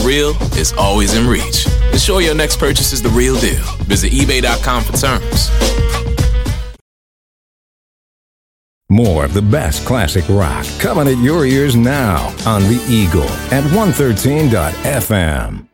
real is always in reach. Ensure your next purchase is the real deal. Visit eBay.com for terms. More of the best classic rock coming at your ears now on The Eagle at 113.fm.